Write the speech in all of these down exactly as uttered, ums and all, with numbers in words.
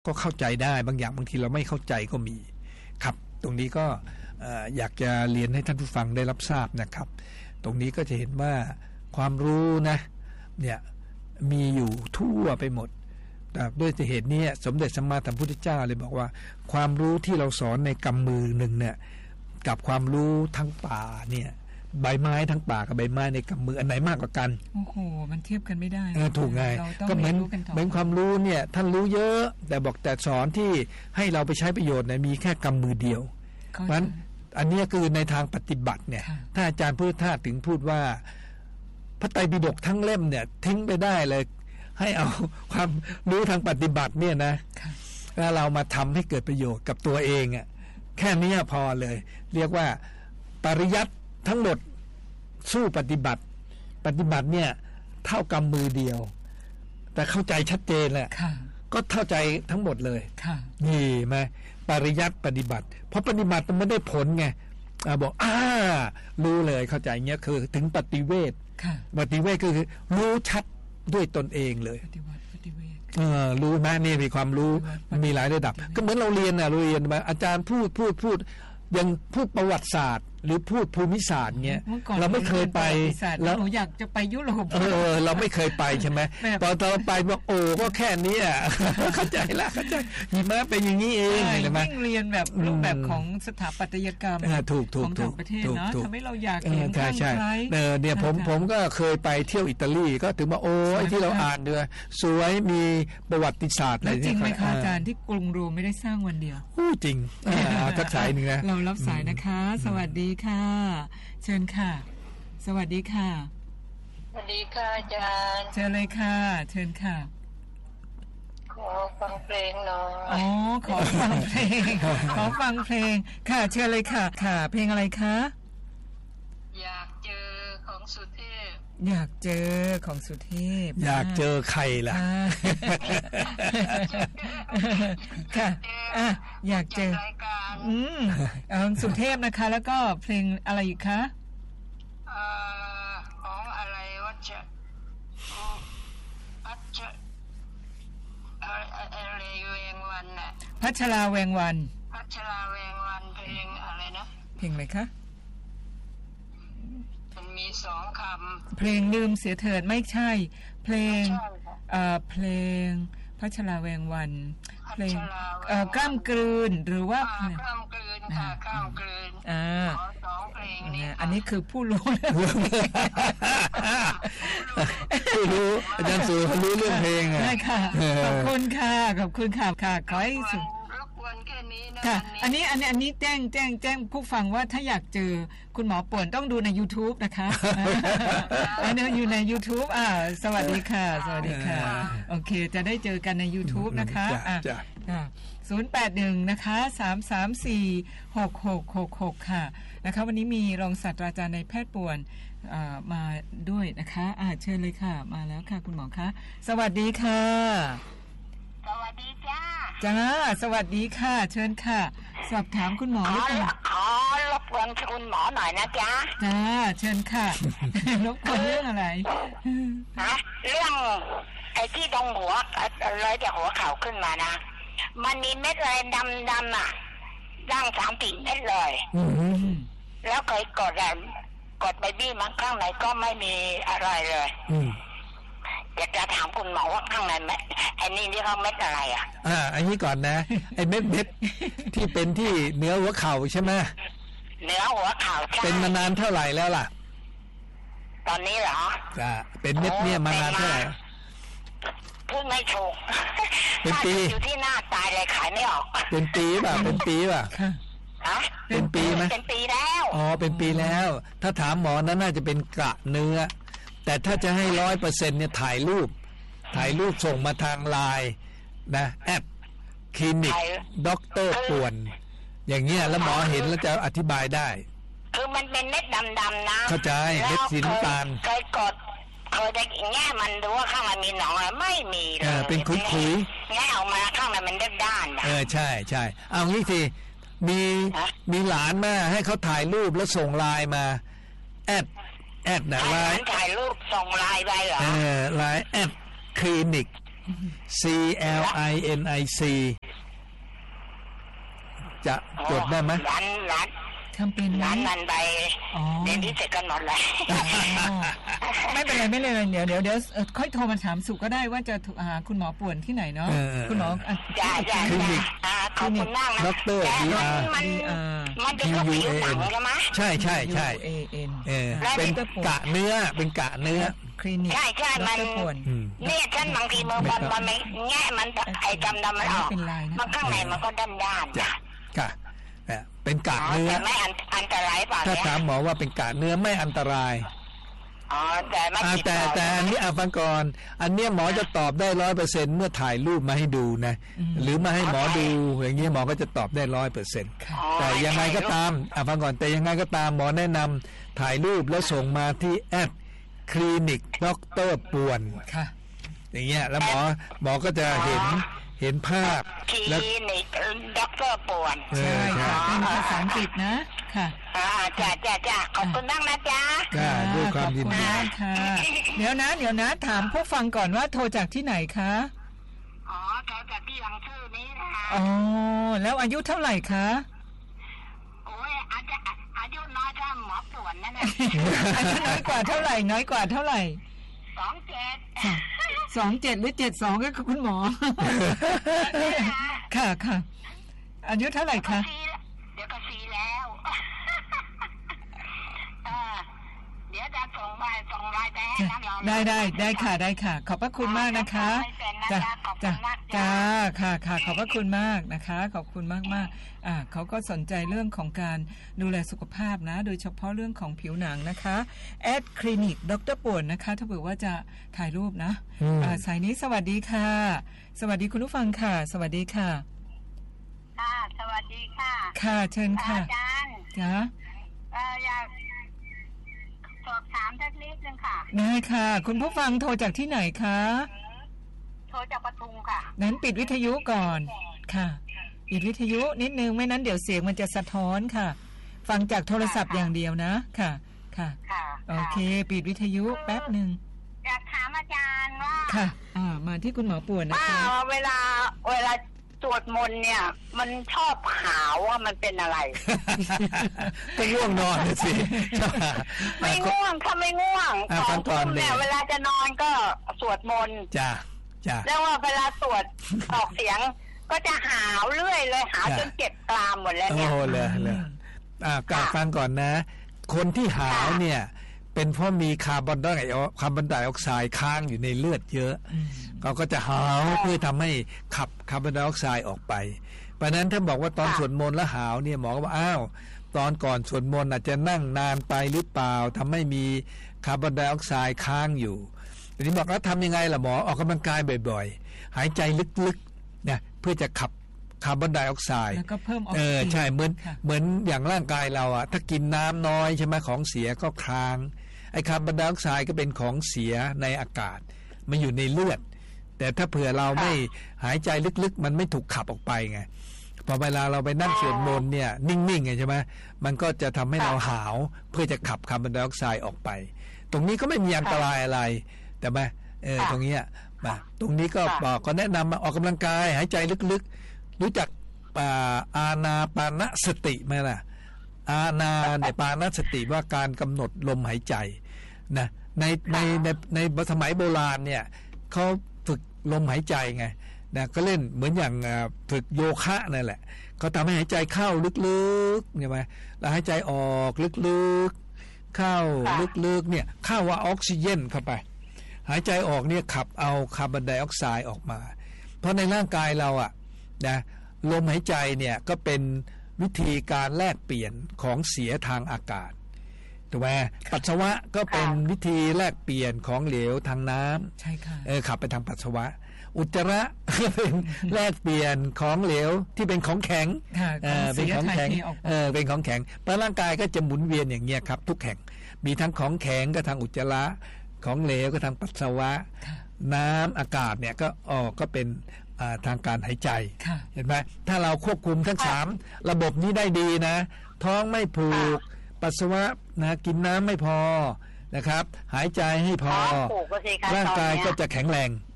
ก็เข้าใจได้บางอย่างบางทีเราไม่เข้าใจก็มีครับตรงนี้ก็อยากจะเรียนให้ท่านผู้ฟังได้รับทราบนะครับตรงนี้ก็จะเห็นว่าความรู้นะเนี่ยมีอยู่ทั่วไปหมดแต่ด้วยเหตุนี้สมเด็จสัมมาสัมพุทธเจ้าเลยบอกว่าความรู้ที่เราสอนในกำมือหนึ่งเนี่ยกับความรู้ทั้งป่าเนี่ยใบไม้ทั้งป่ากับใบไม้ในกำมืออันไหนมากกว่ากันโอ้โหมันเทียบกันไม่ได้เออถูกไงก็เหมือนเหมือนความรู้เนี่ยท่านรู้เยอะแต่บอกแต่สอนที่ให้เราไปใช้ประโยชน์เนี่ยมีแค่กำมือเดียวเพราะฉะนั้นอันนี้คือในทางปฏิบัติเนี่ยถ้าอาจารย์พุทธทาสถึงพูดว่าพระไตรปิฎกทั้งเล่มเนี่ยทิ้งไปได้เลยให้เอาความรู้ทางปฏิบัติเนี่ยนะแล้วเรามาทำให้เกิดประโยชน์กับตัวเองอ่ะแค่นี้พอเลยเรียกว่าปริยัติทั้งหมดสู้ปฏิบัติปฏิบัติเนี่ยเท่ากำมือเดียวแต่เข้าใจชัดเจนแหละก็เข้าใจทั้งหมดเลยนี่ไหมปริยัติปฏิบัติเพราะปฏิบัติมันไม่ได้ผลไงบอกอ่ารู้เลยเข้าใจเงี้ยคือถึงปฏิเวทปฏิเวทก็คือรู้ชัดด้วยตนเองเลยเออรู้ไหมนี่มีความรู้มันมีหลายระดับก็เหมือนเราเรียนนะเราเรียนมาอาจารย์พูดพูดพูดยังพูดประวัติศาสตร์หรือพูดภูมิศาสตร์เงี้ยเราไม่เคยไปแล้วหนูอยากจะไปยุโรปเออเราไม่เคยไปใช่ไหมตอนเราไปบอกโอ้ก็แค่นี้อ่ะเข้าใจละเข้าใจหิมะเป็นอย่างนี้เองใช่ไหมยิ่งเรียนแบบรูปแบบของสถาปัตยกรรมของต่างประเทศเนาะทำให้เราอยากเห็นข้างใครเนี่ยผมผมก็เคยไปเที่ยวอิตาลีก็ถึงว่าโอ้ไอ้ที่เราอ่านเดือสวยมีประวัติศาสตร์อะไรจริงไหมคะอาจารย์ที่กรุงโรมไม่ได้สร้างวันเดียวจริงทักสายหนึ่งนะเรารับสายนะคะสวัสดีค่ะเชิญค่ะสวัสดีค่ะสวัสดีค่ะอาจารย์เชิญเลยค่ะเชิญค่ะขอฟังเพลงหน่อยอ๋อขอฟังเพลงขอฟังเพลงค่ะเชิญเลยค่ะค่ะเพลงอะไรคะอยากเจอของสุเทพอยากเจอของสุเทพอยากเจอใครล่ะค่ะอ่ะอยากเจออืมเอาสุเทพนะคะแล้วก็เพลงอะไรอีกคะเอ่อของอะไรวัชวัชอะไรแวงวันน่ะพัชราแวงวันพัชราแวงวันเพลงอะไรนะเพลงอะไรคะมันมีสองคำเพลงลืมเสียเถิดไม่ใช่เพลงเอ่อเพลงพัชราแวงวันเพลงเอ่อกล้ามกลืนหรือว่ากล้ามกลืนค่ะกล้ามกลืนอ่าสองเพลงนี้อันนี้คือผู้รู้ผู้รู้อาจารย์สุรู้เรื่องเพลงอ่ะใช่ค่ะขอบคุณค่ะขอบคุณค่ะค่ะขอให้สุขค่ะอันนี้อันนี้อันนี้แจ้งแจ้งแจ้งผู้ฟังว่าถ้าอยากเจอคุณหมอป่วนต้องดูใน YouTube นะคะอันนี้อยู่ใน YouTube อ่าสวัสดีค่ะสวัสดีค่ะโอเคจะได้เจอกันใน YouTube นะคะอ่าศูนย์ แปด หนึ่งนะคะสาม สาม สี่ หก หก หก หกค่ะนะคะวันนี้มีรองศาสตราจารย์นายแพทย์ป่วนมาด้วยนะคะอ่าเชิญเลยค่ะมาแล้วค่ะคุณหมอคะสวัสดีค่ะสวัสดีจ้าจ้าสวัสดีค่ะเชิญค่ะสอบถามคุณหมอขอขอรบกวนคุณหมอหน่อยนะจ้าจ้าเชิญค่ะรบกวนเรื่องอะไรฮะเรื่องไอ้ที่ตรงหัวเลยจากหัวเข่าขึ้นมานะมันมีเม็ดอะไรดำๆอ่ะร่างสามสี่เม็ดเลยแล้วเคยกดอะกดไปบี้มันข้างไหนก็ไม่มีอะไรเลยอยากจะถามคุณหมอว่าข้างในเม็ดไอ้นี่นี่เขาเม็ดอะไรอ่ะอ่าอันนี้ก่อนนะไอ้เม็ดเม็ดที่เป็นที่เหนือหัวเข่าใช่ไหมเหนือหัวเข่าใช่เป็นมานานเท่าไหร่แล้วล่ะตอนนี้เหรอจ้าเป็นเม็ดเนี่ยมานานเท่าไหร่พูดไม่ถูกเป็นปีอยู่ที่หน้าตายเลยขายไม่ออกเป็นปีป่ะเป็นปีป่ะฮะเป็นปีไหมเป็นปีแล้วอ๋อเป็นปีแล้วถ้าถามหมอนั้นน่าจะเป็นกระเนื้อแต่ถ้าจะให้ร้อยเปอร์เซ็นต์เนี่ยถ่ายรูปถ่ายรูปส่งมาทางไลน์นะแอปคลินิกด็อกเตอร์ป่วนอย่างเงี้ยแล้วหมอเห็นแล้วจะอธิบายได้คือมันเป็นเม็ดดำๆนะเข้าใจเม็ดสีน้ำตาลเคยกดเคยได้แง่มันดูว่าข้างในมีหนองอะไรไม่มีเลยเออเป็นขุยๆแง่ออกมาข้างในมันด้านๆเออใช่ใช่เอางี้สิมีมีหลานมาให้เขาถ่ายรูปแล้วส่งไลน์มาแอดแอดนะไลน์ถ่ายรูปส่งไลน์ไปเหรอเออไลน์แอดคลินิก C L I N I C จะจดได้ไหมร้านร้านทำเป็นร้านนันไปเรียนที่เสร็จกันหมดเลยไม่เป็นไรไม่เป็นไรเดี๋ยวเดี๋ยวเดี๋ยวค่อยโทรมาถามสุก็ได้ว่าจะหาคุณหมอป่วนที่ไหนเนาะคุณหมอจ้าจ้าคลินิกขอบคุณมากนะด็อกเตอร์ดีอาร์มันมันเป็นผิวหนังใช่ไหมใช่ใช่ใช่เป็นกะเนื้อเป็นกะเนื้อคลินิกใช่ใช่มันเนี่ยฉันบางทีมือบอลมันไม่แง่มันไอ้ดำดำมันออกมันข้างในมันก็ด้านด้านจ้ะกะเป็นกะเนื้อไม่อันตรายป่ะถ้าถามหมอว่าเป็นกะเนื้อไม่อันตรายอ๋อแต่ไม่แต่แต่อันนี้อ่ะฟังก่อนอันเนี้ยหมอจะตอบได้ร้อยเปอร์เซ็นต์เมื่อถ่ายรูปมาให้ดูนะหรือมาให้หมอดูอย่างเงี้ยหมอก็จะตอบได้ร้อยเปอร์เซ็นต์แต่ยังไงก็ตามอ่ะฟังก่อนแต่ยังไงก็ตามหมอแนะนำถ่ายรูปแล้วส่งมาที่แอดคลินิกด็อกเตอร์ป่วนค่ะอย่างเงี้ยแล้วหมอหมอก็จะเห็นเห็นภาพแล้วคลินิกด็อกเตอร์ป่วนใช่ค่ะเป็นภาษาอังกฤษนะค่ะอ่าจ้าจ้าจ้าขอบคุณมากนะจ๊ะค่ะด้วยความยินดีค่ะเดี๋ยวนะเดี๋ยวนะถามผู้ฟังก่อนว่าโทรจากที่ไหนคะอ๋อโทรจากที่ยังชื่อนี้นะคะอ๋อแล้วอายุเท่าไหร่คะโอ้ยอายุอายุน้อยกว่าหมอป่วนนั่นแหละอายุน้อยกว่าเท่าไหร่น้อยกว่าเท่าไหร่สองเจ็ดสองเจ็ดหรือเจ็ดสองก็คุณหมอค่ะค่ะอายุเท่าไหร่คะเดี๋ยวก็สีแล้วเดี๋ยวจะส่งไปส่งไลน์ไปให้นะได้ได้ได้ค่ะได้ค่ะขอบพระคุณมากนะคะจ้าจ้าจ้าค่ะค่ะขอบพระคุณมากนะคะขอบคุณมากมากอ่าเขาก็สนใจเรื่องของการดูแลสุขภาพนะโดยเฉพาะเรื่องของผิวหนังนะคะแอดคลินิกด็อกเตอร์ป่วนนะคะถ้าเผื่อว่าจะถ่ายรูปนะอ่าสายนี้สวัสดีค่ะสวัสดีคุณผู้ฟังค่ะสวัสดีค่ะค่ะสวัสดีค่ะค่ะเชิญค่ะอาจารย์จ้าเอ่ออยากสอบถามสักนิดนึงค่ะได้ค่ะคุณผู้ฟังโทรจากที่ไหนคะโทรจากปทุมค่ะนั้นปิดวิทยุก่อนค่ะปิดวิทยุนิดนึงไม่นั้นเดี๋ยวเสียงมันจะสะท้อนค่ะฟังจากโทรศัพท์อย่างเดียวนะค่ะค่ะโอเคปิดวิทยุแป๊บนึงอยากถามอาจารย์ว่าค่ะอ่ามาที่คุณหมอป่วนนะคะเวลาเวลาสวดมนต์เนี่ยมันชอบหาวว่ามันเป็นอะไรก็ง่วงนอนสิไม่ง่วงถ้าไม่ง่วงตอนก่อนเนี่ยเวลาจะนอนก็สวดมนต์จ้าจ้าแล้วว่าเวลาสวดออกเสียงก็จะหาวเรื่อยเลยหาวจนเจ็บกรามหมดแล้วเนี่ยโอ้เลยเลยอ่ากลับฟังก่อนนะคนที่หาวเนี่ยเป็นเพราะมีคาร์บอนไดออกคาร์บอนไดออกไซด์ค้างอยู่ในเลือดเยอะเขาก็จะหาวเพื่อทำให้ขับคาร์บอนไดออกไซด์ออกไปเพราะนั้นถ้าบอกว่าตอนสวดมนต์แล้วหาวเนี่ยหมอก็บอกอ้าวตอนก่อนสวดมนต์อาจจะนั่งนานไปหรือเปล่าทำให้มีคาร์บอนไดออกไซด์ค้างอยู่ทีนี้บอกแล้วทำยังไงล่ะหมอออกกำลังกายบ่อยๆหายใจลึกๆนะเพื่อจะขับคาร์บอนไดออกไซด์แล้วก็เพิ่มออกซิเจนเออใช่เหมือนเหมือนอย่างร่างกายเราอะถ้ากินน้ำน้อยใช่ไหมของเสียก็ค้างไอ้คาร์บอนไดออกไซด์ก็เป็นของเสียในอากาศมันอยู่ในเลือดแต่ถ้าเผื่อเราไม่หายใจลึกๆมันไม่ถูกขับออกไปไงพอเวลาเราไปนั่งสวดมนต์เนี่ยนิ่งๆไงใช่ไหมมันก็จะทำให้เราหาวเพื่อจะขับคาร์บอนไดออกไซด์ออกไปตรงนี้ก็ไม่มีอันตรายอะไรแต่ไหมเออตรงนี้มาตรงนี้ก็บอกก็แนะนำมาออกกำลังกายหายใจลึกๆรู้จักอานาปานสติไหมล่ะอานาเนี่ยปานสติว่าการกำหนดลมหายใจนะในในในในสมัยโบราณเนี่ยเขาฝึกลมหายใจไงนะก็เล่นเหมือนอย่างฝึกโยคะนั่นแหละเขาทำให้หายใจเข้าลึกๆใช่ไหมแล้วหายใจออกลึกๆเข้าลึกๆเนี่ยเข้าว่าออกซิเจนเข้าไปหายใจออกเนี่ยขับเอาคาร์บอนไดออกไซด์ออกมาเพราะในร่างกายเราอ่ะนะลมหายใจเนี่ยก็เป็นวิธีการแลกเปลี่ยนของเสียทางอากาศถูกไหมปัสสาวะก็เป็นวิธีแลกเปลี่ยนของเหลวทางน้ำใช่ค่ะเออขับไปทางปัสสาวะอุจจาระก็เป็นแลกเปลี่ยนของเหลวที่เป็นของแข็งเออเป็นของแข็งเออเป็นของแข็งเพราะร่างกายก็จะหมุนเวียนอย่างเงี้ยครับทุกแห่งมีทั้งของแข็งก็ทางอุจจาระของเหลวก็ทางปัสสาวะน้ำอากาศเนี่ยก็ออกก็เป็นทางการหายใจเห็นไหมถ้าเราควบคุมทั้งสามระบบนี้ได้ดีนะท้องไม่ผูกปัสสาวะนะกินน้ำไม่พอนะครับหายใจให้พอร่างกายก็จะแข็งแรง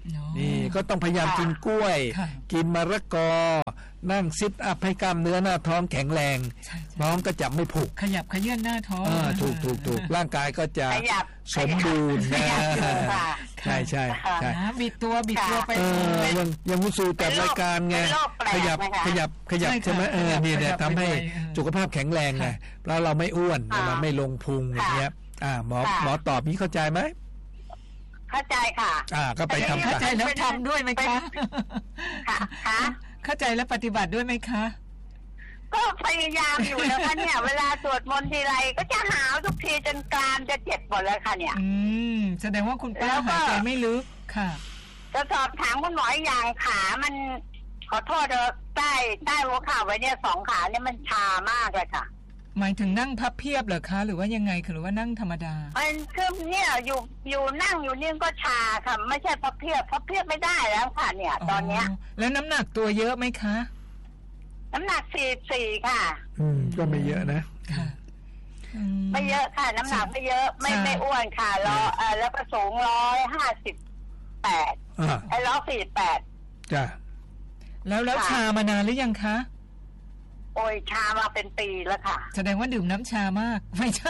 นี่ก็ต้องพยายามกินกล้วยกินมะระกอนั่งซิทอัพให้กล้ามเนื้อหน้าท้องแข็งแรงน้องก็จะไม่ผุขยับขยื่นหน้าท้องถูกถูกถูกร่างกายก็จะสมบูรณ์นะใช่ใช่ใช่บิดตัวบิดตัวไปยังยังมุสูจัดรายการไงขยับขยับขยับใช่ไหมเออนี่เนี่ยทำให้สุขภาพแข็งแรงไงแล้วเราไม่อ้วนเราไม่ลงพุงอย่างเงี้ยอ่าหมอหมอตอบนี้เข้าใจไหมเข้าใจค่ะอ่าก็ไปทำเข้าใจแล้วทำด้วยไหมคะค่ะเข้าใจแล้วปฏิบัติด้วยไหมคะก็พยายามอยู่แล้วค่ะเนี่ยเวลาสวดมนต์ทีไรก็จะหาวทุกทีจนกรามจะเจ็บหมดเลยค่ะเนี่ยอืมแสดงว่าคุณป้าหายใจไม่ลึกค่ะจะสอบถามคุณหมออย่างขามันขอโทษเถอะใต้ใต้หัวเข่าไว้เนี่ยสองขาเนี่ยมันชามากเลยค่ะหมายถึงนั่งพับเพียบเหรอคะหรือว่ายังไงหรือว่านั่งธรรมดามันคือเนี่ยอยู่อยู่นั่งอยู่นี่ก็ชาค่ะไม่ใช่พับเพียบพับเพียบไม่ได้แล้วค่ะเนี่ยตอนเนี้ยแล้วน้ำหนักตัวเยอะไหมคะน้ำหนักสี่สี่ค่ะอืมก็ไม่เยอะนะค่ะไม่เยอะค่ะน้ำหนักไม่เยอะไม่ไม่อ้วนค่ะร้อยแล้วก็สูงร้อยห้าสิบแปดไอ้ร้อยสี่แปดจ้ะแล้วแล้วชามานานหรือยังคะโอ้ยชามาเป็นปีแล้วค่ะแสดงว่าดื่มน้ำชามากไม่ใช่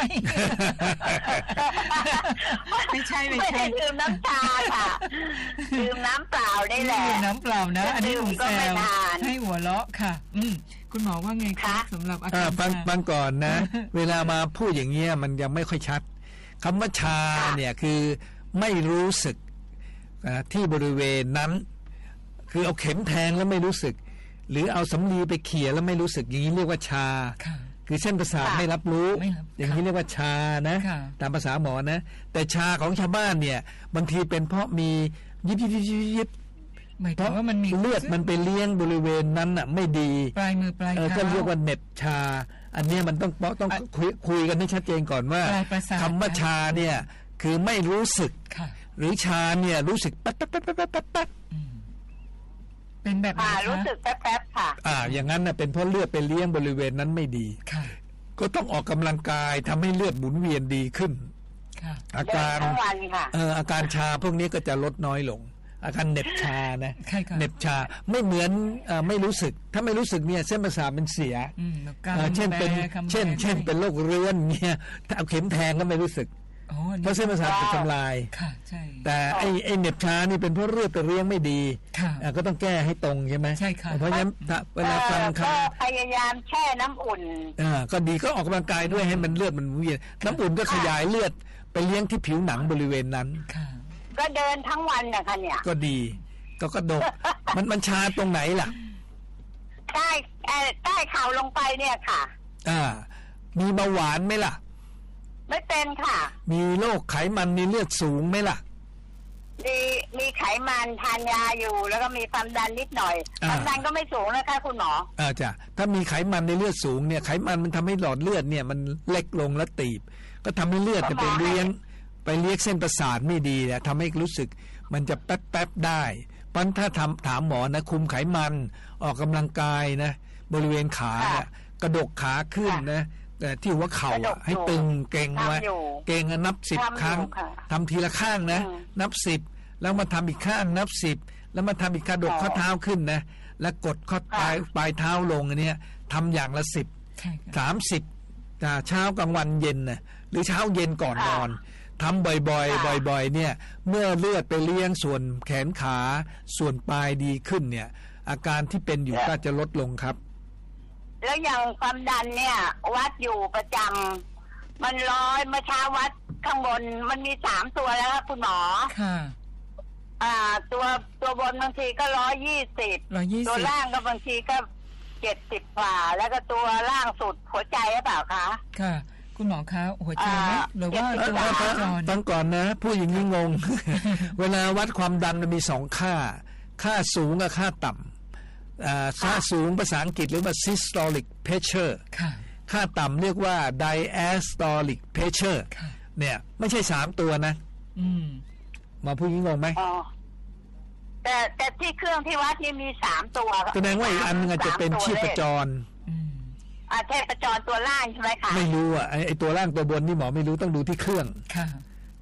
ไม่ใช่ไม่ใช่ดื่มน้ำชาค่ะดื่มน้ำเปล่าได้แหละดื่มน้ำเปล่านะอันนี้ผมแซวให้หัวเราะค่ะอืมคุณหมอว่าไงคะสำหรับอาการฟังฟังก่อนนะเวลามาพูดอย่างเงี้ยมันยังไม่ค่อยชัดคำว่าชาเนี่ยคือไม่รู้สึกที่บริเวณนั้นคือเอาเข็มแทงแล้วไม่รู้สึกหรือเอาสำลีไปเขี่ยแล้วไม่รู้สึกอย่างนี้เรียกว่าชาคือเส้นประสาทไม่รับรู้อย่างนี้เรียกว่าชานะตามภาษาหมอนะแต่ชาของชาวบ้านเนี่ยบางทีเป็นเพราะมียิบยิบยิบยิบยิบเพราะว่ามันมีเลือดมันไปเลี้ยงบริเวณนั้นอ่ะไม่ดีปลายมือปลายเท้าก็เรียกว่าเน็บชาอันนี้มันต้องต้องคุยคุยกันให้ชัดเจนก่อนว่าคำว่าชาเนี่ยคือไม่รู้สึกหรือชาเนี่ยรู้สึกปั๊บปั๊บปั๊บปั๊บปั๊บปั๊บเป็นแบบนี้รู้สึกแป๊บๆค่ะอ่าอย่างนั้นน่ะเป็นเพราะเลือดไปเลี้ยงบริเวณนั้นไม่ดีค่ะก็ต้องออกกำลังกายทำให้เลือดหมุนเวียนดีขึ้นค่ะอาการเอออาการชาพวกนี้ก็จะลดน้อยลงอาการเหน็บชานะเหน็บชาไม่เหมือนอ่าไม่รู้สึกถ้าไม่รู้สึกเนี่ยเส้นประสาทมันเสียเช่นเป็นเช่นเช่นเป็นโรคเรื้อนเนี่ยถ้าเอาเข็มแทงก็ไม่รู้สึกเพราะเส้นประสาทจะทำลายแต่ไอ้ไอ้เหน็บชานี่เป็นเพราะเลือดไปเลี้ยงไม่ดีก็ต้องแก้ให้ตรงใช่ไหมใช่ค่ะเพราะฉะนั้นเวลาฟังคำก็พยายามแช่น้ำอุ่นอ่าก็ดีก็ออกกำลังกายด้วยให้มันเลือดมันเวียนน้ำอุ่นก็ขยายเลือดไปเลี้ยงที่ผิวหนังบริเวณนั้นก็เดินทั้งวันนะคะเนี่ยก็ดีก็กระดกมันมันชาตรงไหนล่ะใต้ใต้เข่าลงไปเนี่ยค่ะอ่ามีเบาหวานไหมล่ะไม่เป็นค่ะมีโรคไขมันในเลือดสูงไหมล่ะมีมีไขมันทานยาอยู่แล้วก็มีความดันนิดหน่อยความดันก็ไม่สูงนะคะคุณหมออ่าจ้ะถ้ามีไขมันในเลือดสูงเนี่ยไขมันมันทำให้หลอดเลือดเนี่ยมันเล็กลงและตีบก็ทำให้เลือดจะไปเลี้ยงไปเลี้ยงเส้นประสาทไม่ดีเนี่ยทำให้รู้สึกมันจะแป๊บๆได้เพราะถ้าทำถามหมอนะคุมไขมันออกกำลังกายนะบริเวณขากระดกขาขึ้นนะแต่ที่หัวเข่าอ่ะให้ตึงเก่งไว้เก่งนับสิบครั้งทำทีละข้างนะนับสิบแล้วมาทำอีกข้างนับสิบแล้วมาทำอีกกระดกข้อเท้าขึ้นนะแล้วกดข้อปลายปลายเท้าลงอันนี้ทำอย่างละสิบสามสิบเช้ากลางวันเย็นนะหรือเช้าเย็นก่อนนอนทำบ่อยๆบ่อยๆเนี่ยเมื่อเลือดไปเลี้ยงส่วนแขนขาส่วนปลายดีขึ้นเนี่ยอาการที่เป็นอยู่ก็จะลดลงครับแล้วอย่างความดันเนี่ยวัดอยู่ประจำมันร้อยเมื่อเช้าวัดข้างบนมันมีสามตัวแล้วคุณหมอค่ะอ่าตัวตัวบนบางทีก็ร้อยยี่สิบตัวล่างก็บางทีก็เจ็ดสิบกว่าแล้วก็ตัวล่างสุดหัวใจหรือเปล่าคะค่ะคุณหมอคะหัวใจไหมหรือว่าตัวจรตั้งก่อนนะผู้หญิงนี่งง เวลาวัดความดันมันมีสองค่าค่าสูงกับค่าต่ำค่าสูงภาษาอังกฤษเรียกว่า systolic pressure ค่าต่ำเรียกว่า diastolic pressure เนี่ยไม่ใช่สามตัวนะมาพูดงี้งงไหมแต่แต่ที่เครื่องที่วัดนี่มีสามตัวแสดงว่าอีกอันนึงอาจจะเป็นชีพจรอ่าชีพจรตัวล่างใช่ไหมคะไม่รู้อ่ะไอตัวล่างตัวบนนี่หมอไม่รู้ต้องดูที่เครื่อง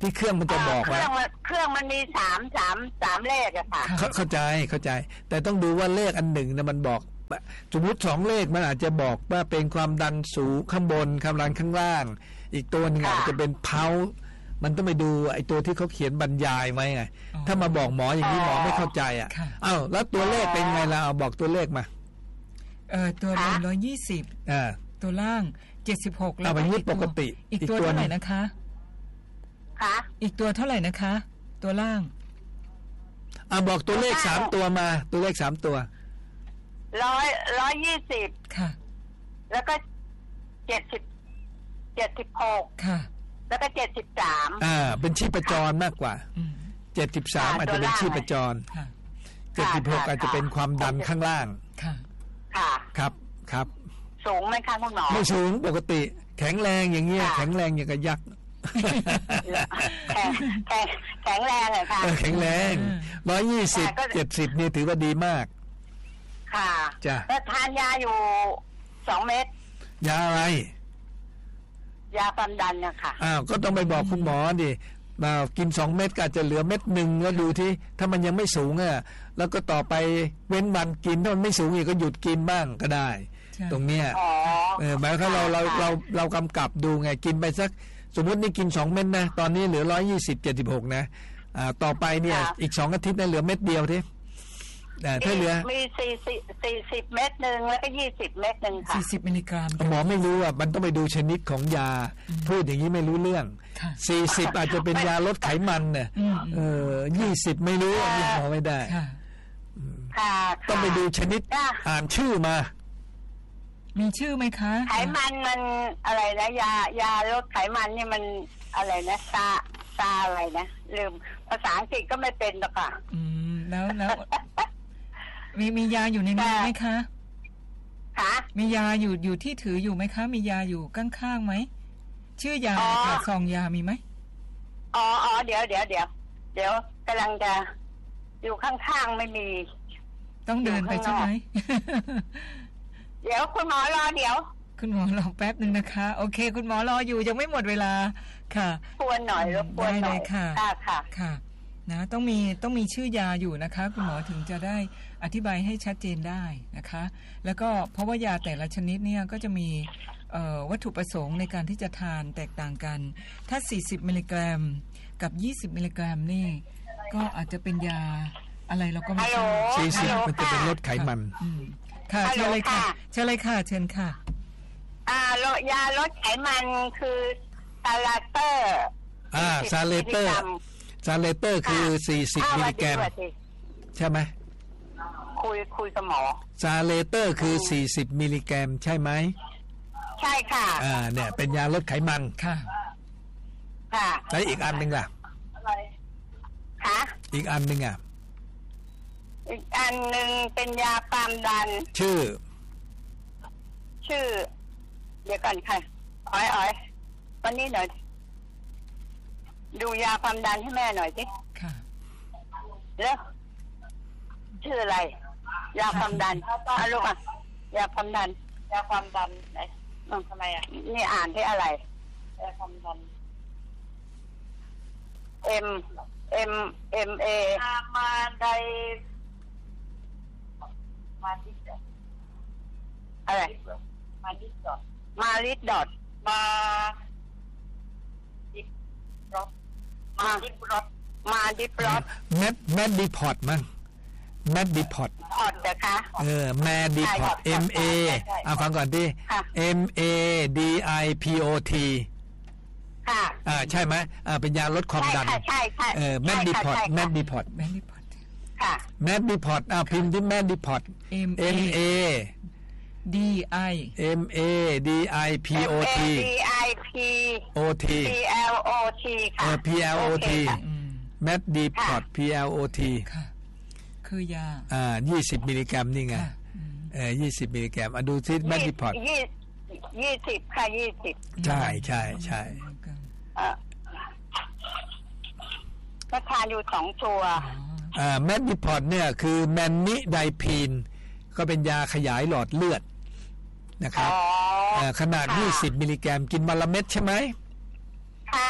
ที่เครื่องมันจะบอกว่าเครื่องเครื่องมันมีสามสามสามเลขอะค่ะเข้าใจเข้าใจแต่ต้องดูว่าเลขอันหนึ่งนะมันบอกสมมติสองเลขมันอาจจะบอกว่าเป็นความดันสูงข้างบนความดันข้างล่างอีกตัวนึงอาจจะเป็นเพามันต้องไปดูไอ้ตัวที่เขาเขียนบรรยายไว้ไงถ้ามาบอกหมออย่างนี้หมอไม่เข้าใจอ่ะอ้าวแล้วตัวเลขเป็นไงล่ะเอาบอกตัวเลขมาเออตัวบนร้อยยี่สิบอ่าตัวล่างเจ็ดสิบหกแล้วอีกปกติอีกตัวเท่าไหร่นะคะค่ะอีกตัวเท่าไหร่นะคะ ตัวล่างอ่าบอกตัวเลขสามตัวมาตัวเลขสามตัวร้อยร้อยยี่สิบค่ะแล้วก็เจ็ดสิบเจ็ดสิบหกค่ะแล้วก็เจ็ดสิบสามอ่าเป็นชีพจรมากกว่าเจ็ดสิบสามอาจจะเป็นชีพจรเจ็ดสิบหกอาจจะเป็นความดันข้างล่างค่ะค่ะครับครับสูงไหมคะคุณหมอไม่สูงปกติแข็งแรงอย่างเงี้ยแข็งแรงอย่างกับยักษ์แข็งแข็งแรงเลยค่ะแข็งแรงร้อยยี่สิบเจ็ดสิบนี่ถือว่าดีมากค่ะจ้ะแล้วทานยาอยู่สองเม็ดยาอะไรยาความดันนะคะอ้าวก็ต้องไปบอกคุณหมอดิมากินสองเม็ดก็อาจจะเหลือเม็ดหนึ่งแล้วดูที่ถ้ามันยังไม่สูงอ่ะแล้วก็ต่อไปเว้นวันกินถ้ามันไม่สูงอีกก็หยุดกินบ้างก็ได้ตรงเนี้ยเออหมายความเราเราเราเรากำกับดูไงกินไปสักสมมตินี่กินสองเม็ดนะตอนนี้เหลือร้อยยี่สิบเจ็ดสิบหกนะอ่าต่อไปเนี่ยอีกสองอาทิตย์นะเหลือเม็ดเดียวทีถ้าเหลือมีสี่สิบสี่สิบเม็ดหนึ่งแล้วก็ยี่สิบเม็ดหนึ่งค่ะสี่สิบมิลลิกรัมหมอไม่รู้อ่ะมันต้องไปดูชนิดของยาพูดอย่างนี้ไม่รู้เรื่องสี่สิบอาจจะเป็นยาลดไขมันเนี่ยเออยี่สิบไม่รู้อันนี้หมอไม่ได้ค่ะต้องไปดูชนิดอ่านชื่อมามีชื่อไหมคะไขมันมันอะไรนะยายาลดไขมันนี่มันอะไรนะซาซาอะไรนะลืมภาษาอังกฤษก็ไม่เป็นหรอกค่ะอืมแล้วแล้วมีมียาอยู่ในมือไหมคะคะมียาอยู่อยู่ที่ถืออยู่ไหมคะมียาอยู่ข้างๆไหมชื่อยาค่ะซองยามีไหมอ๋ออ๋อเดี๋ยวเดี๋ยวเดี๋ยวเดี๋ยวกำลังจะอยู่ข้างๆไม่มีต้องเดินไปใช่ไหมเดี๋ยวคุณหมอรอเดี๋ยวคุณหมอรอแป๊บนึงนะคะโอเคคุณหมอรออยู่ยังไม่หมดเวลาค่ะควรหน่อยรบกวนหน่อยค่ะค่ะค่ะนะต้องมีต้องมีชื่อยาอยู่นะคะคุณหมอถึงจะได้อธิบายให้ชัดเจนได้นะคะแล้วก็เพราะว่ายาแต่ละชนิดเนี่ยก็จะมีวัตถุประสงค์ในการที่จะทานแตกต่างกันถ้าสี่สิบมิลลิกรัมกับยี่สิบมิลลิกรัมนี่ก็อาจจะเป็นยาอะไรเราก็ไม่ทราบสี่สิบมันจะเป็นลดไขมันค่ะเชิญเลยค่ะเชิญเลยค่ะเชิญค่ะอ่ายาลดไขมันคือซาลาเตอร์อ่าซาเลเตอร์ซาเลเตอร์คือสี่สิบมิลลิกรัมใช่ไหมคุยคุยกับหมอซาเลเตอร์คือสี่สิบมิลลิกรัมใช่ไหมใช่ค่ะอ่าเนี่ยเป็นยาลดไขมันค่ะค่ะแล้วอีกอันหนึ่งล่ะค่ะอีกอันหนึ่งอ่ะอีกอันหนึ่งเป็นยาความดันชื่อชื่อเดี๋ยวก่อนค่ะอ้อยอ้อยวันนี้หน่อยดูยาความดันให้แม่หน่อยสิค่ะแล้วชื่ออะไรยาความดันอ่ะลูกอ่ะยาความดันยาความดันไหนทำไมอ่ะนี่อ่านที่อะไรยาความดัน M M M A มาไดมาดิดอะไรมาดิดดอทมาดิดดอทมาดิดรอทมาดิดรอทมาดิดรอทแมดแมดดิพอตมั้งแมดดิพอตพอตนะคะเออแมดดิพอต M A อ่ะฟังก่อนดิ M A D I P O T ค่ะอ่าใช่ไหมอ่าเป็นยาลดความดันใช่ใช่เออแมดดิพอตแมดดิพอตแมดดิพอตค่ะแมดดิพอตอ่าพิมพ์ที่แมดดิพอต M A D I M A D I P O T D I P O T P L O T ค่ะ P L O T แมดดิพอต P L O T ค่ะคือยาอ่ายี่สิบมิลลิกรัมนี่ไงเออยี่สิบมิลลิกรัมอ่ะดูซิแมดดิพอตยี่ยี่สิบค่ะยี่สิบใช่ใช่ใช่ก็ทานอยู่สองตัวอ่าแมดดิพอตเนี่ยคือแมนนิไดพีนก็เป็นยาขยายหลอดเลือดนะครับขนาดยี่สิบมิลลิกรัมกินวันละเม็ดใช่ไหมค่ะ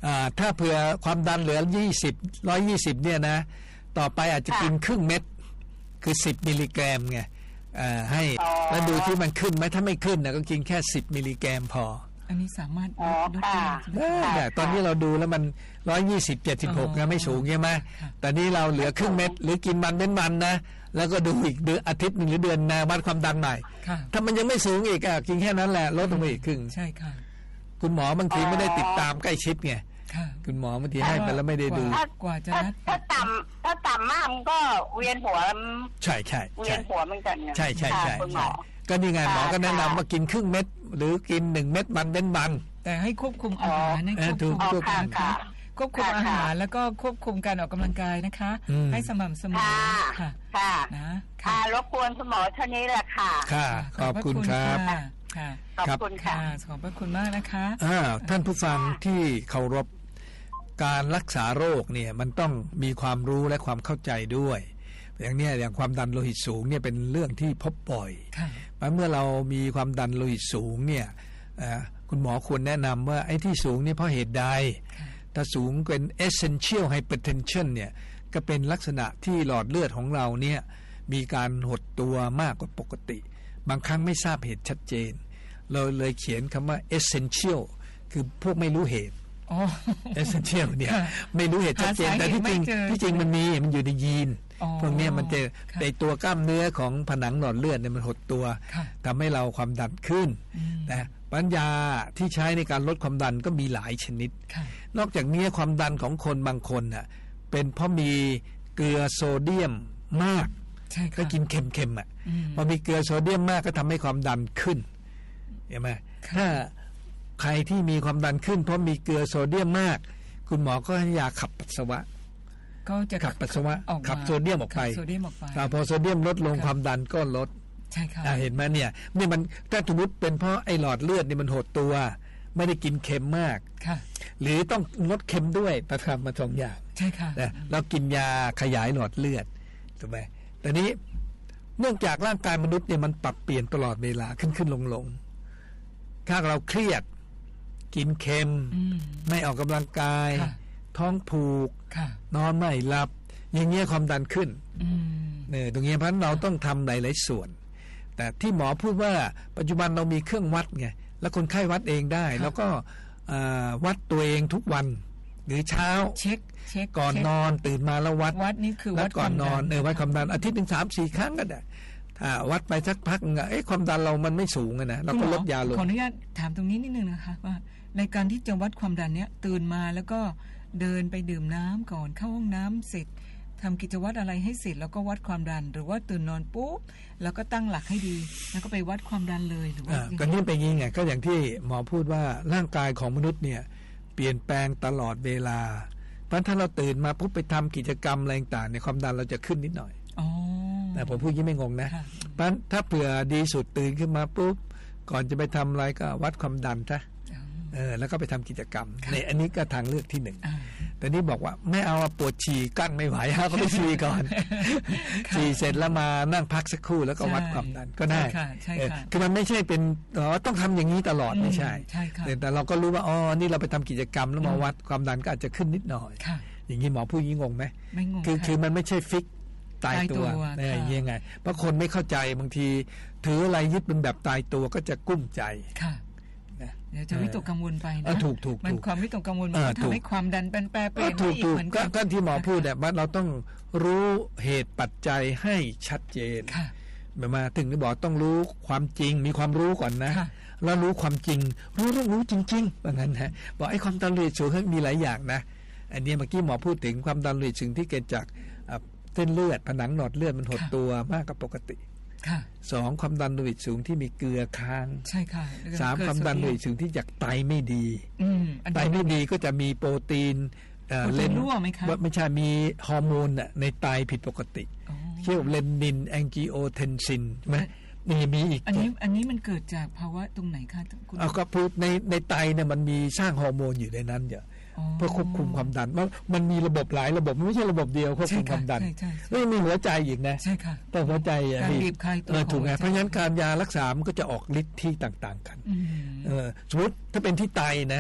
ถ้าเผื่อความดันเหลือยี่สิบ หนึ่งร้อยยี่สิบเนี่ยนะต่อไปอาจจะกินครึ่งเม็ดคือสิบมิลลิกรัมไงให้แล้วดูที่มันขึ้นไหมถ้าไม่ขึ้นนะก็กินแค่สิบมิลลิกรัมพออันนี้สามารถลดได้แต่ตอนนี้เราดูแล้วมันหนึ่งร้อยยี่สิบ เจ็ดสิบหกนะไม่สูงใช่ไหมแต่นี้เราเหลือครึ่งเม็ดหรือกินมันเป็นมันนะแล้วก็ดูอีกเดือนอาทิตย์หนึ่งหรือเดือนนะวัดความดันใหม่ถ้ามันยังไม่สูงอีกอ่ะกินแค่นั้นแหละลดลงไปอีกครึ่งใช่ค่ะคุณหมอบางทีไม่ได้ติดตามใกล้ชิดไงคุณหมอบางทีให้ไปแล้วไม่ได้ดูกว่าจะถ้าต่ำถ้าต่ำมากมันก็เวียนหัวใช่ใช่เวียนหัวเหมือนกันใช่ใช่ใช่ก็นี่ไงหมอก็แนะนำว่ากินครึ่งเม็ดหรือกินหนึ่งเม็ดมันเป็นมันแต่ให้ควบคุมอาหารให้ควบคุมควบคุมควบคุมอาหารแล้วก็ควบคุมการออกกำลังกายนะคะให้สม่ำเสมอค่ะค่ะนะค่ะรบกวนคุณหมอเท่านี้แหละค่ะค่ะขอบคุณครับค่ะขอบคุณค่ะขอบพระคุณมากนะคะอ่าท่านผู้ฟังที่เคารพการรักษาโรคเนี่ยมันต้องมีความรู้และความเข้าใจด้วยอย่างนี้อย่างความดันโลหิตสูงเนี่ยเป็นเรื่องที่พบบ่อยเมื่อเรามีความดันโลหิตสูงเนี่ยคุณหมอควรแนะนำว่าไอ้ที่สูงนี่เพราะเหตุใดถ้าสูงเป็น essential hypertension เนี่ยก็เป็นลักษณะที่หลอดเลือดของเราเนี่ยมีการหดตัวมากกว่าปกติบางครั้งไม่ทราบเหตุชัดเจนเราเลยเขียนคำว่า essential คือพวกไม่รู้เหตุessential เนี่ยไม่รู้เหตุชัดเจนแต่ที่จริงที่จริงมันมีมันอยู่ในยีนพวกนี้มันจะในตัวกล้ามเนื้อของผนังหลอดเลือดเนี่ยมันหดตัวทำให้เราความดันขึ้นนะปัญญาที่ใช้ในการลดความดันก็มีหลายชนิดนอกจากนี้ความดันของคนบางคนน่ะเป็นเพราะมีเกลือโซเดียมมากก็กินเค็มๆอ่ะพอมีเกลือโซเดียมมากก็ทำให้ความดันขึ้นเห็นไหมถ้าใครที่มีความดันขึ้นเพราะมีเกลือโซเดียมมากคุณหมอก็ให้ยาขับปัสสาวะก็จะขับปัสสาวะขับโซเดียมออกไปพอโซเดียมลดลงความดันก็ลดใช่ค่ะเห็นไหมเนี่ยนี่มันถ้าสมมติเป็นเพราะไอ้หลอดเลือดนี่มันหดตัวไม่ได้กินเค็มมากหรือต้องลดเค็มด้วยประทำมาสองอย่างใช่ค่ะเรากินยาขยายหลอดเลือดถูกไหมแต่นี้เนื่องจากร่างกายมนุษย์เนี่ยมันปรับเปลี่ยนตลอดเวลาขึ้นขึ้นลงลงถ้าเราเครียดกินเค็มไม่ออกกำลังกายท้องผูกนอนไม่หลับอย่างเงี้ยความดันขึ้นเนี่ยตรงนี้เพราะฉะนั้นเราต้องทำหลายๆส่วนแต่ที่หมอพูดว่าปัจจุบันเรามีเครื่องวัดไงแล้วคนไข้วัดเองได้แล้วก็วัดตัวเองทุกวันหรือเช้าเช็คเช็คก่อนนอนตื่นมาแล้ววัดวัดนี่คือวัดก่อนนอนเออวัดความดันอาทิตย์หนึ่งสามสี่ครั้งก็ได้ถ้าวัดไปสักพักเอ๊ะความดันเรามันไม่สูงนะเราก็ลดยาลงขออนุญาตถามตรงนี้นิดนึงนะคะว่าในการที่จะวัดความดันเนี้ยตื่นมาแล้วก็เดินไปดื่มน้ำก่อนเข้าห้องน้ำเสร็จทำกิจวัตรอะไรให้เสร็จแล้วก็วัดความดันหรือว่าตื่นนอนปุ๊บแล้วก็ตั้งหลักให้ดีแล้วก็ไปวัดความดันเลยหรือว่าก็นี่เป็นยังไงก็อย่างที่หมอพูดว่าร่างกายของมนุษย์เนี่ยเปลี่ยนแปลงตลอดเวลาเพราะถ้าเราตื่นมาปุ๊บไปทำกิจกรรมอะไรต่างๆในความดันเราจะขึ้นนิดหน่อยแต่ผมพูดยิ่งไม่งงนะเพราะถ้าเผื่อดีสุดตื่นขึ้นมาปุ๊บก่อนจะไปทำอะไรก็วัดความดันซะเออแล้วก็ไปทำกิจกรรมในอันนี้ก็ทางเลือกที่หนึ่งแต่นี่บอกว่าไม่เอาปวดฉี่กั้นไม่ไหวฮะก็ไปฉี่ก่อนฉี่เสร็จแล้วมานั่งพักสักครู่แล้วก็วัดความดันก็ได้คือมันไม่ใช่เป็นอ๋อต้องทำอย่างนี้ตลอดไม่ใช่แต่เราก็รู้ว่าอ๋อนี่เราไปทำกิจกรรมแล้วมาวัดความดันก็อาจจะขึ้นนิดหน่อยอย่างนี้หมอพูดยิ่งงงไหมไม่งงคือคือมันไม่ใช่ฟิกตายตัวเนี่ยยังไงเพราะคนไม่เข้าใจบางทีถืออะไรยึดเป็นแบบตายตัวก็จะกุ้มใจเดี๋ยวจะวิตกกังวลไปนะถูกถูกมันความวิตกกังวลมันทำให้ความดันเป็นแปรเปลี่ยนอีกเหมือนกันก็ที่หมอพูดเนี่ยว่าเราต้องรู้เหตุปัจจัยให้ชัดเจนแบบมาถึงที่บอกต้องรู้ความจริงมีความรู้ก่อนนะแล้วรู้ความจริงรู้ต้องรู้จริงๆแบบนั้นฮะบอกไอ้ความดันโลหิตสูงมีหลายอย่างนะอันนี้เมื่อกี้หมอพูดถึงความดันโลหิตสูงที่เกิดจากเส้นเลือดผนังหลอดเลือดมันหดตัวมากกว่าปกติสองความดันโลหิตสูงที่มีเกลือค้างใช่ค่ะสามความดันโลหิตสูงที่จากไตไม่ดีไตไม่ดีก็จะมีโปรตีนเลนรั่วไหมคะไม่ใช่มีฮอร์โมนในไตผิดปกติเรียกว่าเลนินแองจิโอเทนซินใช่ไหมนี่มีอีกอันนี้อันนี้มันเกิดจากภาวะตรงไหนคะคุณเอาก็พูดในในไตเนี่ยมันมีสร้างฮอร์โมนอยู่ในนั้นเยอะเพื่อควบคุมความดันมันมันมีระบบหลายระบบไม่ใช่ระบบเดียวควบคุมความดันแล้วมีหัวใจอีกนะใช่ค่ะแต่หัวใจการบีบคลายตัวถูกไงเพราะฉะนั้นการยารักษามันก็จะออกฤทธิ์ที่ต่างๆกันเออสมมติถ้าเป็นที่ไตนะ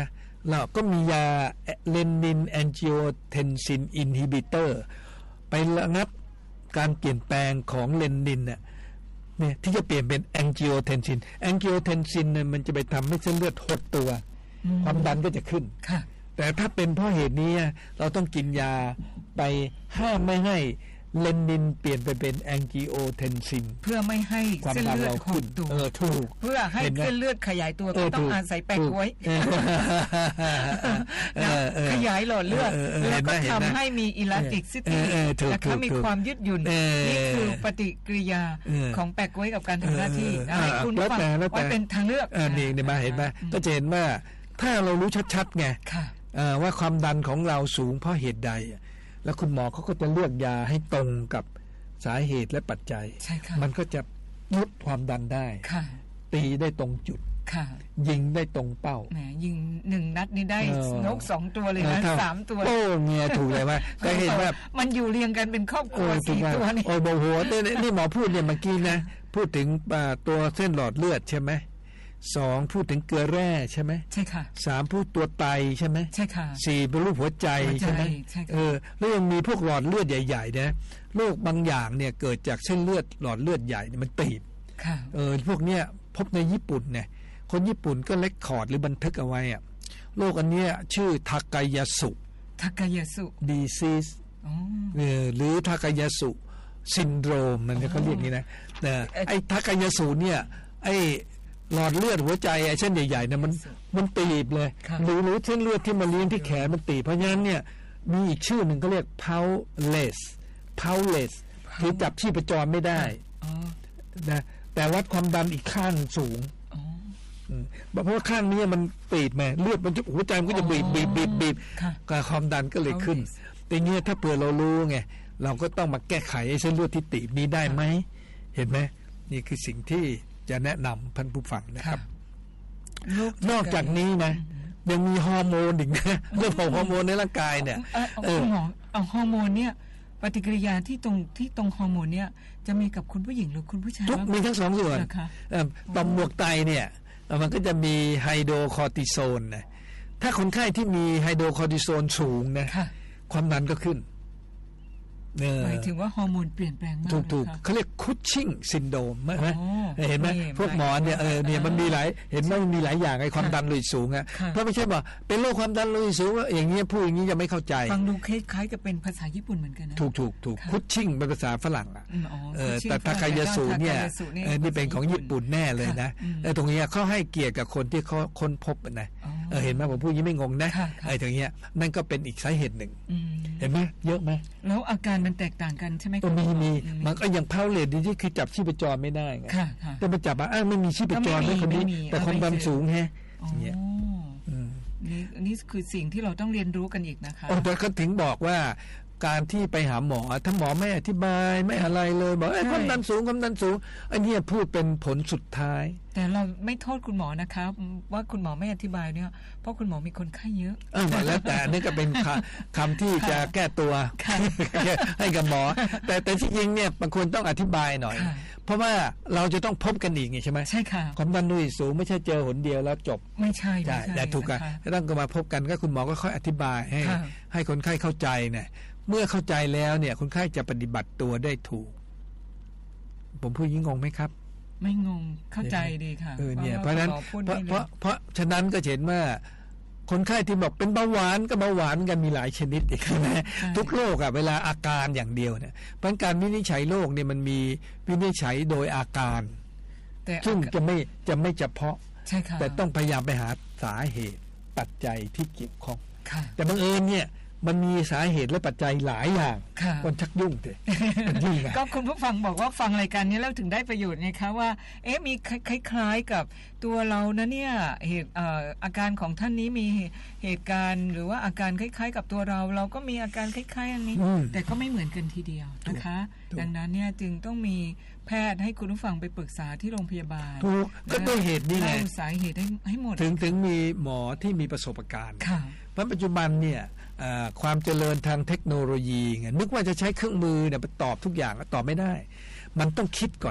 แล้วก็มียาเลนินแองจิโอเทนซินอินฮิบิเตอร์ไประงับการเปลี่ยนแปลงของเลนินเนี่ยเนี่ยที่จะเปลี่ยนเป็นแองจิโอเทนซินแองจิโอเทนซินเนี่ยมันจะไปทำให้เส้นเลือดหดตัวความดันก็จะขึ้นแต่ถ้าเป็นเพราะเหตุนี้เราต้องกินยาไปห้ามไม่ให้เลนินเปลี่ยนไปเป็นแองจิโอเทนซินเพื่อไม่ให้เส้นเลือดหดตัวเออถูกเพื่อให้เส้นเลือดขยายตัวก็ต้องอาศัยแปะก๊วยขยายหลอดเลือดแล้วก็ทำให้มีอิลาสติกซิตี้และก็มีความยืดหยุ่นนี่คือปฏิกิริยาของแปะก๊วยกับการทำหน้าที่ให้คุณฟังไว้เป็นทางเลือกนี่นี่มาเห็นไหมก็จะเห็นว่าถ้าเรารู้ชัดๆไงว่าความดันของเราสูงเพราะเหตุใดแล้วคุณหมอเขาก็จะเลือกยาให้ตรงกับสาเหตุและปัจจัยมันก็จะลดความดันได้ตีได้ตรงจุดยิงได้ตรงเป้าแหมยิงหนึ่งนัดนี่ได้นกสองตัวเลยนะสามตัวโอ้เมียถูกเลยว่าก็เห็นว่ามันอยู่เรียงกันเป็นครอบครัวสี่ตัวนี่โอ้โหโหนี่หมอพูดเนี่ยเมื่อกี้นะพูดถึงตัวเส้นหลอดเลือดใช่ไหมสองพูดถึงเกลือแร่ใช่ไหมใช่ค่ะสามพูดตัวไตใช่ไหมใช่ค่ะสี่เป็นรูปหัวใจใช่ไหมเออแล้วยังมีพวกหลอดเลือดใหญ่ๆนะโรคบางอย่างเนี่ยเกิดจากเส้นเลือดหลอดเลือดใหญ่เนี่ยมันตีบเออพวกเนี้ยพบในญี่ปุ่นเนี่ยคนญี่ปุ่นก็เล็กคอร์ดหรือบันทึกเอาไว้อะโรคอันเนี้ยชื่อทากายาสุทากายาสุดีซีสเออหรือทากายาสุซินโดรมมันเขาเรียกงี้นะแต่ไอ้ทากายาสุเนี่ยไอ้หลอดเลือดหัวใจไอ้เส้นใหญ่ๆเนี่ยมันมันตีบเลยหรือหรือเส้นเลือดที่มาเลี้ยงที่แขนมันตีบเพราะฉะนั้นเนี่ยมีอีกชื่อหนึ่งเขาเรียก pulseless pulseless คือจับชีพจรไม่ได้นะแต่วัดความดันอีกข้างสูงเพราะว่าข้างนี้มันตีบแม่เลือดมันจะหัวใจมันก็จะบีบบีบบีบบีบการความดันก็เลยขึ้นแต่เงี้ยถ้าเผื่อเรารู้ไงเราก็ต้องมาแก้ไขไอ้เส้นเลือดที่ตีบนี้ได้ไหมเห็นไหมนี่คือสิ่งที่จะแนะนำท่านผู้ฟังนะครับนอกจากนี้นะยังมีฮอร์โมนอีกนะเรื่องของฮอร์โมนในร่างกายเนี่ยเออเอาฮอร์โมนเนี่ยปฏิกิริยาที่ตรงที่ตรงฮอร์โมนเนี่ยจะมีกับคุณผู้หญิงหรือคุณผู้ชายมีทั้งสองส่วนต่อมหมวกไตเนี่ยมันก็จะมีไฮโดรคอร์ติโซนนะถ้าคนไข้ที่มีไฮโดรคอร์ติโซนสูงนะความดันก็ขึ้นหมายถึงว่าฮอร์โมนเปลี่ยนแปลงมากถูกๆเขาเรียกคุชชิ่งซินโดรมใช่ไหมเห็นไหมพวกหมอเนี่ยเออเนี่ยมันมีหลายเห็นไหมมันมีหลายอย่างไอ้ความดันโลหิตสูงอ่ะเพราะไม่ใช่ว่าเป็นโรคความดันโลหิตสูงอย่างเงี้ยพูดอย่างนี้จะไม่เข้าใจฟังดูคล้ายๆกับเป็นภาษาญี่ปุ่นเหมือนกันนะถูกถูกถูกคุชชิ่งเป็นภาษาฝรั่งอ่ะเออแต่ทากายาสุเนี่ยนี่เป็นของญี่ปุ่นแน่เลยนะแต่ตรงนี้เขาให้เกียรติกับคนที่เขาค้นพบนะเออเห็นไหมผมพูดอย่างนี้ไม่งงนะไอ้ตรงเนี้ยนั่นก็เป็นอีกสาเหตุหนึ่งเห็นไหมเยอะไหมแล้วอาการมันแตกต่างกันใช่ไหมก็มีมีมันก็ยังเพาเลทดีที่คือจับชีพจรไม่ได้ไงแต่มาจับอ่ะอ้าวไม่มีชีพจรไม่คนนี้แต่ความดันสูงแฮะเนี่ยนี่นี่คือสิ่งที่เราต้องเรียนรู้กันอีกนะคะแต่เขาถึงบอกว่าการที่ไปหาหมอถ้าหมอไม่อธิบายไม่อะไรเลยบอกไอ้ความดันสูงความดันสูงอันนี้พูดเป็นผลสุดท้ายแต่เราไม่โทษคุณหมอนะครับว่าคุณหมอไม่อธิบายเนี่ยเพราะคุณหมอมีคนไข้เยอะอ่าแล้วแต่นี่ก็เป็นคำที่จะแก้ตัวให้กับหมอแต่แต่ที่จริงเนี่ยบางคนต้องอธิบายหน่อยเพราะว่าเราจะต้องพบกันอีกไงใช่ไหมใช่ค่ะความดันโลหิตสูงไม่ใช่เจอหนเดียวแล้วจบไม่ใช่ใช่แต่ถูกกันต้องมาพบกันก็คุณหมอก็ค่อยอธิบายให้ให้คนไข้เข้าใจเนี่ยเมื่อเข้าใจแล้วเนี่ยคนไข้จะปฏิบัติตัวได้ถูกผมพูดยิ่งงงไหมครับไม่งงเข้าใจดีค่ะเออเนี่ยเพราะนั้นเพราะเพราะเพราะฉะนั้นก็เห็นว่าคนไข้ที่บอกเป็นเบาหวานก็เบาหวานกันมีหลายชนิดอีกนะทุกโรคอะเวลาอาการอย่างเดียวเนี่ยเพราะการวินิจฉัยโรคเนี่ยมันมีวินิจฉัยโดยอาการซึ่งจะไม่จะไม่เฉพาะแต่ต้องพยายามไปหาสาเหตุปัจจัยที่เกี่ยวข้องแต่บังเอิญเนี่ยมันมีสาเหตุและปัจจัยหลายอย่างคนชักยุ่งเถอะก็คุณผู้ฟังบอกว่าฟังรายการนี้แล้วถึงได้ประโยชน์ไงคะว่าเอ๊ะมีคล้ายๆกับตัวเรานะเนี่ยเหตุอาการของท่านนี้มีเหตุการณ์หรือว่าอาการคล้ายๆกับตัวเราเราก็มีอาการคล้ายๆอันนี้แต่ก็ไม่เหมือนกันทีเดียวนะคะดังนั้นเนี่ยจึงต้องมีแพทย์ให้คุณผู้ฟังไปปรึกษาที่โรงพยาบาลถูกก็ด้วยเหตุนี้ไงสาเหตุให้ให้หมดถึงถึงมีหมอที่มีประสบการณ์เพราะปัจจุบันเนี่ยความเจริญทางเทคโนโลยีไงนึกว่าจะใช้เครื่องมือเนี่ยไปตอบทุกอย่างก็ตอบไม่ได้มันต้องคิดก่อน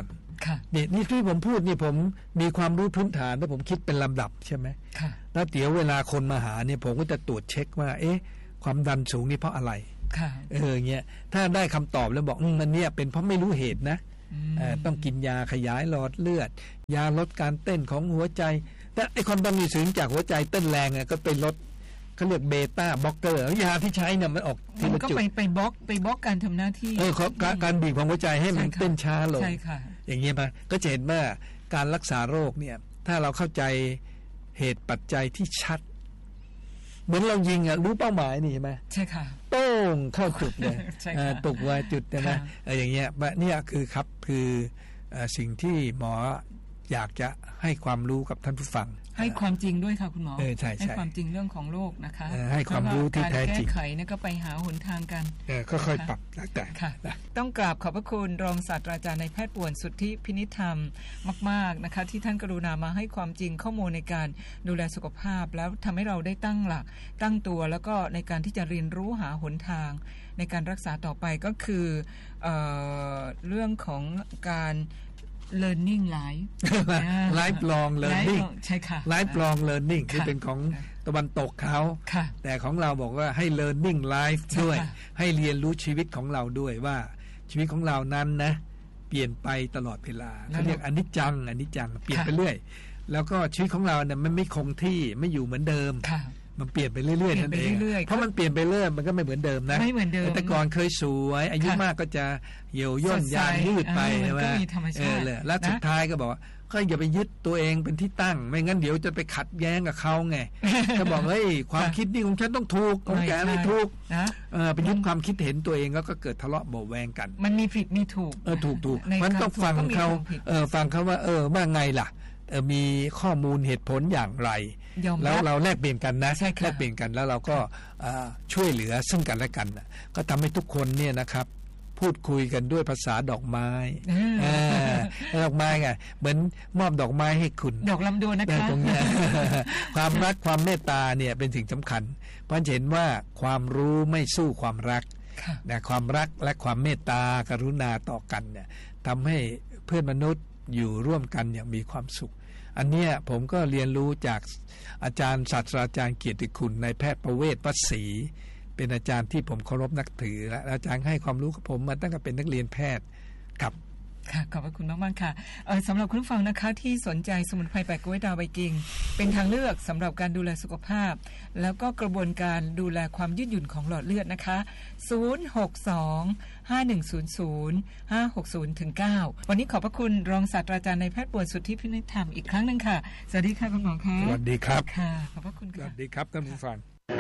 นี่นี่ที่ผมพูดนี่ผมมีความรู้พื้นฐานแล้วผมคิดเป็นลำดับใช่ไหมแล้วเดี๋ยวเวลาคนมาหาเนี่ยผมก็จะตรวจเช็คว่าเอ๊ะความดันสูงนี่เพราะอะไรเออเงี้ยถ้าได้คำตอบแล้วบอกมันเนี่ยเป็นเพราะไม่รู้เหตุนะต้องกินยาขยายหลอดเลือดยาลดการเต้นของหัวใจแต่ไอความดันสูงจากหัวใจเต้นแรงอ่ะก็ไปลดเขาเรียกเบต้าบล็อกเกอร์ยาที่ใช้เนี่ยมันออกทีละจุดก็ไปไปบล็อกไปบล็อกการทำหน้าที่เออการบีบของหัวใจให้มันเต้นช้าลงใช่ค่ะอย่างเงี้ยป่ะก็จะเห็นว่าการรักษาโรคเนี่ยถ้าเราเข้าใจเหตุปัจจัยที่ชัดเหมือนเรายิงอ่ะรู้เป้าหมายนี่ใช่ไหมใช่ค่ะโต้งเข้าจุดเลยตกไว้จุดนะอย่างเงี้ยเนี่ยคือครับคือสิ่งที่หมออยากจะให้ความรู้กับท่านผู้ฟังให้ความจริงด้วยค่ะคุณหมอเออใช่ๆให้ความจริงเรื่องของโรคนะคะให้ความรู้ที่แท้จริงการแก้ไขเนี่ยก็ไปหาหนทางกันเออค่อยๆปรับแล้วแต่ค่ะต้องกราบขอบพระคุณรองศาสตราจารย์นายแพทย์ป่วนสุทธิพินิจธรรมมากๆนะคะที่ท่านกรุณามาให้ความจริงข้อมูลในการดูแลสุขภาพแล้วทำให้เราได้ตั้งหลักตั้งตัวแล้วก็ในการที่จะเรียนรู้หาหนทางในการรักษาต่อไปก็คือเอ่อเรื่องของการ learning life lifelong learning ใช่ค่ะ lifelong learning ที่เป็นของตะวันตกเขาแต่ของเราบอกว่าให้ learning life ด้วยให้เรียนรู้ชีวิตของเราด้วยว่าชีวิตของเรานั้นนะเปลี่ยนไปตลอดเวลาเขาเรียกอนิจจังอนิจจังเปลี่ยนไปเรื่อยแล้วก็ชีวิตของเราเนี่ยมันไม่คงที่ไม่อยู่เหมือนเดิมมันเปลี่ยนไปเรื่อยๆนั่นเองเพราะมันเปลี่ยนไปเรื่อยมันก็ไม่เหมือนเดิมนะไม่เหมือนเดิมแต่ก่อนเคยสวยอายุมากก็จะเหี่ยวย่นยานยืดไปใช่ไหมเออเลยแล้วสุดท้ายก็บอกก็อย่าไปยึดตัวเองเป็นที่ตั้งไม่งั้นเดี๋ยวจะไปขัดแย้งกับเขาไงก็บอกเฮ้ยความคิดนี่ของฉันต้องถูกของแกไม่ถูกไปยึดความคิดเห็นตัวเองแล้วก็เกิดทะเลาะเบาแวงกันมันมีผิดมีถูกเออถูกถูกมันต้องฟังเขาเออฟังเขาว่าเออว่าไงล่ะมีข้อมูลเหตุผลอย่างไรแล้วเราแลกเปลี่ยนกันนะแลกเปลี่ยนกันแล้วเราก็ช่วยเหลือซึ่งกันและกันก็ทำให้ทุกคนเนี่ยนะครับพูดคุยกันด้วยภาษาดอกไม้ดอกไม้ไงเหมือนมอบดอกไม้ให้คุณดอกลำดวนนะคะตรงนี้ความรักความเมตตาเนี่ยเป็นสิ่งสำคัญเพราะเห็นว่าความรู้ไม่สู้ความรักนะความรักและความเมตตากรุณาต่อกันเนี่ยทำให้เพื่อนมนุษย์อยู่ร่วมกันอย่างมีความสุขอันเนี้ยผมก็เรียนรู้จากอาจารย์ศาสตราจารย์เกียรติคุณนายแพทย์ประเวศวศรีเป็นอาจารย์ที่ผมเคารพนับถือและอาจารย์ให้ความรู้กับผมมาตั้งแต่เป็นนักเรียนแพทย์ครับค่ะขอบพระคุณมากๆค่ะเอ่อสำหรับคุณผู้ฟังนะคะที่สนใจสมุนไพรแปะก๊วยดาวใบกิ่งเป็นทางเลือกสำหรับการดูแลสุขภาพแล้วก็กระบวนการดูแลความยืดหยุ่นของหลอดเลือดนะคะศูนย์ หก สอง ห้า หนึ่ง ศูนย์ ศูนย์ ห้า หก ศูนย์ ถึง เก้าวันนี้ขอบพระคุณรองศาสตราจารย์นายแพทย์ป่วนสุทธิพินิจธรรมอีกครั้งนึงค่ะสวัสดีค่ะคุณหมอคะสวัสดีครับค่ะขอบพระคุณค่ะสวัสดีครับท่านผู้ฟัง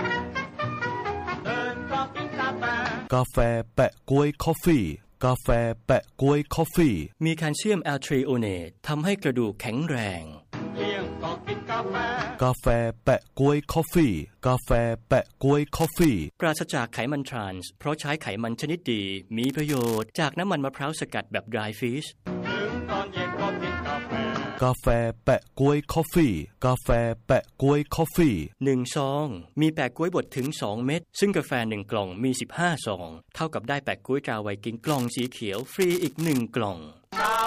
กาแฟแปะก๊วยคอฟฟี่กาแฟแปะก๊วยคอฟฟี่มีแคลเซียมแอลทรีโอเนตทำให้กระดูกแข็งแรงกาแฟแปะก๊วยคอฟฟี่กาแฟแปะก๊วยคอฟฟี่ปราศจากไขมันทรานส์เพราะใช้ไขมันชนิดดีมีประโยชน์จากน้ำมันมะพร้าวสกัดแบบ dry fish กาแฟแปะก๊วยคอฟฟี่กาแฟแปะก๊วยคอฟฟี่หนึ่งซองมีแปะก๊วยบดถึงสองเม็ดซึ่งกาแฟหนึ่งกล่องมีสิบห้าซองเท่ากับได้แปะก๊วยตราไวกิ้งกล่องสีเขียวฟรีอีกหนึ่งกล่อง